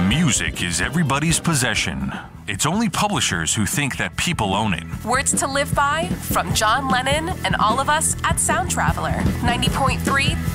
Music is everybody's possession. It's only publishers who think that people own it. Words to live by from John Lennon and all of us at Sound Traveler. 90.3